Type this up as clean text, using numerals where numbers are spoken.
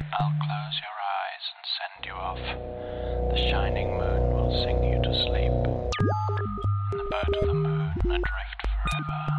I'll close your eyes and send you off. The shining moon will sing you to sleep. In the boat of the moon, adrift forever.